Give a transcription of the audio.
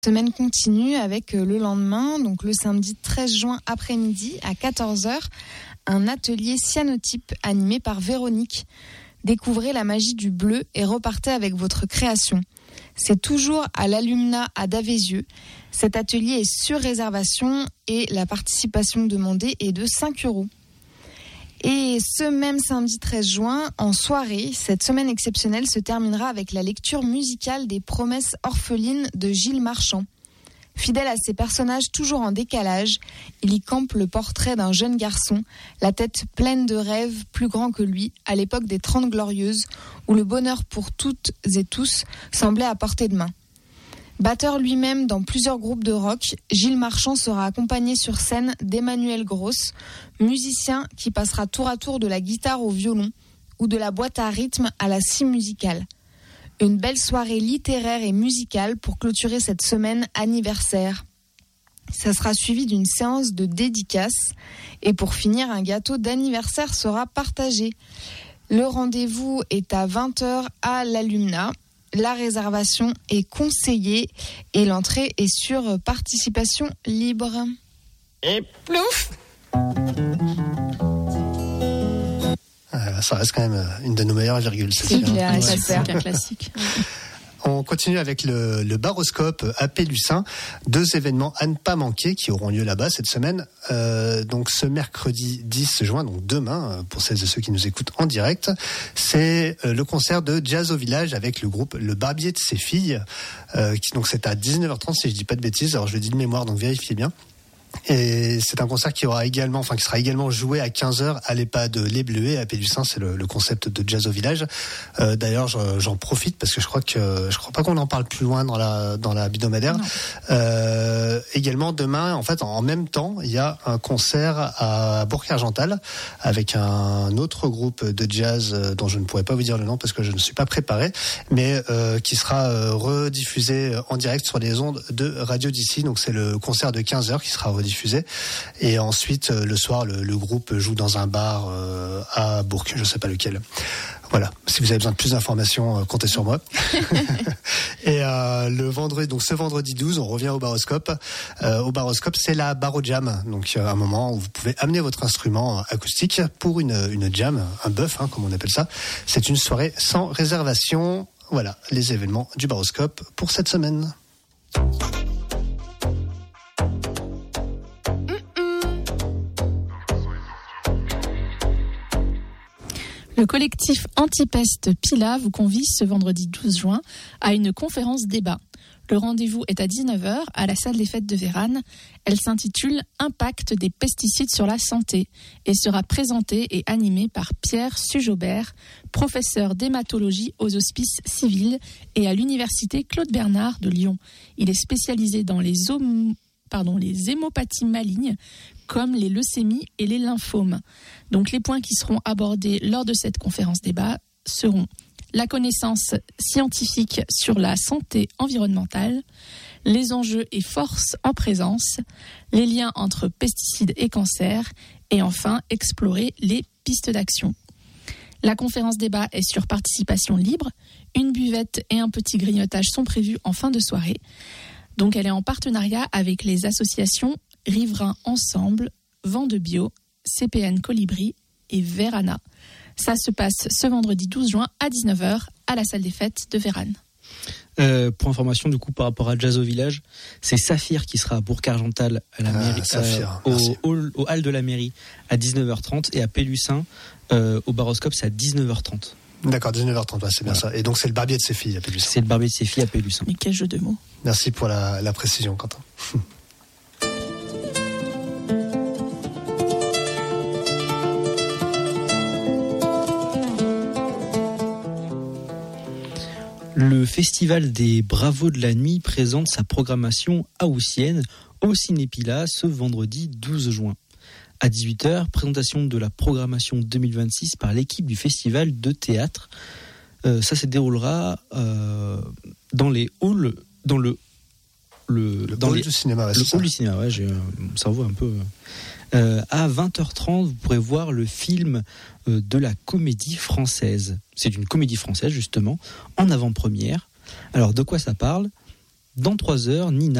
Semaine continue avec le lendemain, donc le samedi 13 juin après-midi à 14h, un atelier cyanotype animé par Véronique. Découvrez la magie du bleu et repartez avec votre création. C'est toujours à l'Alumna à Davézieux. Cet atelier est sur réservation et la participation demandée est de 5 €. Et ce même samedi 13 juin, en soirée, cette semaine exceptionnelle se terminera avec la lecture musicale des Promesses orphelines de Gilles Marchand. Fidèle à ses personnages toujours en décalage, il y campe le portrait d'un jeune garçon, la tête pleine de rêves plus grands que lui, à l'époque des 30 Glorieuses, où le bonheur pour toutes et tous semblait à portée de main. Batteur lui-même dans plusieurs groupes de rock, Gilles Marchand sera accompagné sur scène d'Emmanuel Gross, musicien qui passera tour à tour de la guitare au violon ou de la boîte à rythme à la scie musicale. Une belle soirée littéraire et musicale pour clôturer cette semaine anniversaire. Ça sera suivi d'une séance de dédicaces et pour finir, un gâteau d'anniversaire sera partagé. Le rendez-vous est à 20h à l'Alumna. La réservation est conseillée et l'entrée est sur participation libre. Et plouf! Ça reste quand même une de nos meilleures virgules. C'est clair, c'est un classique. On continue avec le Baroscope à Pélussin. 2 événements à ne pas manquer qui auront lieu là-bas cette semaine. Donc ce mercredi 10 juin, donc demain, pour celles et ceux qui nous écoutent en direct, c'est le concert de Jazz au Village avec le groupe Le Barbier de ses filles. Donc c'est à 19h30 si je dis pas de bêtises. Alors je le dis de mémoire, donc vérifiez bien. Et c'est un concert qui sera également joué à 15h à l'EHPAD Les Bleuets à Pélussin. C'est le concept de Jazz au Village. D'ailleurs, j'en profite parce que je crois pas qu'on en parle plus loin dans la hebdomadaire. Également demain, en fait, en même temps, il y a un concert à Bourg-Argental avec un autre groupe de jazz dont je ne pourrais pas vous dire le nom parce que je ne suis pas préparé, mais qui sera rediffusé en direct sur les ondes de Radio d'ici. Donc c'est le concert de 15h qui sera rediffusé. Et ensuite, le soir, le groupe joue dans un bar à Bourg, je ne sais pas lequel. Voilà. Si vous avez besoin de plus d'informations, comptez sur moi. Et ce vendredi 12, on revient au Baroscope. Au Baroscope, c'est la Baro Jam. Donc, un moment où vous pouvez amener votre instrument acoustique pour une jam, un bœuf, comme on appelle ça. C'est une soirée sans réservation. Voilà, les événements du Baroscope pour cette semaine. Le collectif Antipeste Pila vous convie ce vendredi 12 juin à une conférence débat. Le rendez-vous est à 19h à la salle des fêtes de Vérane. Elle s'intitule « Impact des pesticides sur la santé » et sera présentée et animée par Pierre Sujaubert, professeur d'hématologie aux hospices civils et à l'université Claude Bernard de Lyon. Il est spécialisé dans les hémopathies malignes comme les leucémies et les lymphomes. Donc les points qui seront abordés lors de cette conférence débat seront la connaissance scientifique sur la santé environnementale, les enjeux et forces en présence, les liens entre pesticides et cancer, et enfin explorer les pistes d'action. La conférence débat est sur participation libre. Une buvette et un petit grignotage sont prévus en fin de soirée. Donc elle est en partenariat avec les associations Riverains Ensemble, Vent de Bio, CPN Colibri et Verana. Ça se passe ce vendredi 12 juin à 19h à la salle des fêtes de Vérane. Pour information, du coup, par rapport à Jazz au Village, c'est Saphir qui sera à Bourg-Argental à la mairie, au hall de la mairie à 19h30 et à Pélussin au Baroscope, c'est à 19h30. D'accord, 19h30, c'est bien ça. Et donc c'est le Barbier de ses filles à Pélussin. C'est le Barbier de ses filles à Pélussin. Mais quel jeu de mots. Merci pour la précision, Quentin. Le Festival des Bravos de la Nuit présente sa programmation haussienne au Cinépila ce vendredi 12 juin. À 18h, présentation de la programmation 2026 par l'équipe du festival de théâtre. Ça se déroulera dans les halls, le hall du cinéma. Le hall du cinéma, j'ai mon cerveau un peu... à 20h30, vous pourrez voir le film de la Comédie Française. C'est une comédie française, justement, en avant-première. Alors, de quoi ça parle ? Dans 3 heures, Nina